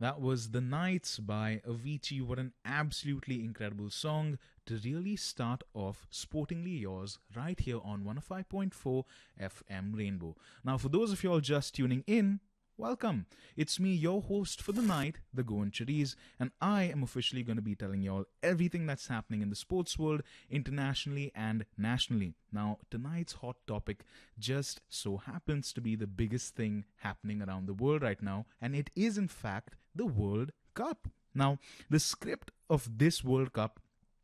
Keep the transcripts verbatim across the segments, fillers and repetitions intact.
That was The Nights by Avicii. What an absolutely incredible song to really start off Sportingly Yours right here on one oh five point four F M Rainbow. Now, for those of you all just tuning in, welcome. It's me, your host for the night, the Goan Cherise, and I am officially going to be telling you all everything that's happening in the sports world, internationally and nationally. Now, tonight's hot topic just so happens to be the biggest thing happening around the world right now, and it is in fact the World Cup. Now, the script of this World Cup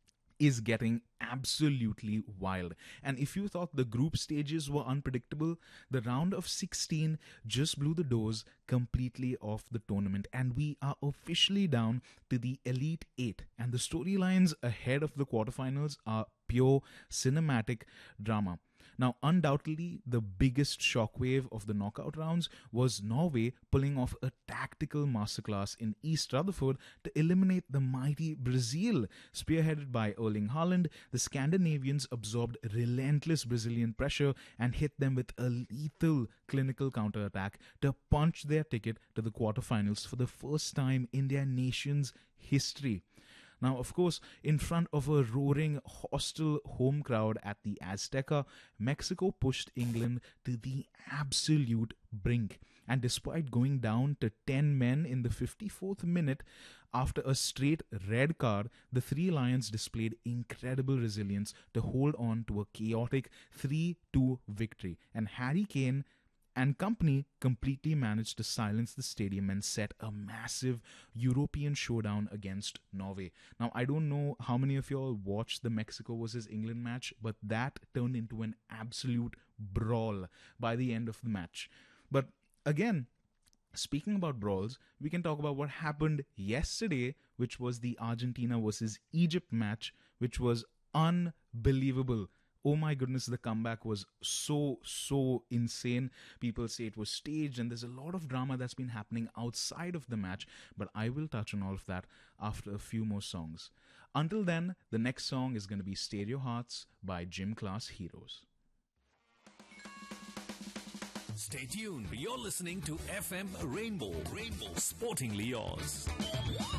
is getting absolutely wild. And if you thought the group stages were unpredictable, the round of sixteen just blew the doors completely off the tournament. And we are officially down to the Elite Eight. And the storylines ahead of the quarterfinals are pure cinematic drama. Now, undoubtedly, the biggest shockwave of the knockout rounds was Norway pulling off a tactical masterclass in East Rutherford to eliminate the mighty Brazil. Spearheaded by Erling Haaland, the Scandinavians absorbed relentless Brazilian pressure and hit them with a lethal clinical counterattack to punch their ticket to the quarterfinals for the first time in their nation's history. Now, of course, in front of a roaring, hostile home crowd at the Azteca, Mexico pushed England to the absolute brink. And despite going down to ten men in the fifty-fourth minute, after a straight red card, the Three Lions displayed incredible resilience to hold on to a chaotic three two victory. And Harry Kane and company completely managed to silence the stadium and set a massive European showdown against Norway. Now, I don't know how many of you all watched the Mexico versus England match, but that turned into an absolute brawl by the end of the match. But again, speaking about brawls, we can talk about what happened yesterday, which was the Argentina versus Egypt match, which was unbelievable. Oh my goodness, the comeback was so, so insane. People say it was staged, and there's a lot of drama that's been happening outside of the match, but I will touch on all of that after a few more songs. Until then, the next song is going to be Stereo Hearts by Gym Class Heroes. Stay tuned. You're listening to F M Rainbow. Rainbow. Sportingly Yours.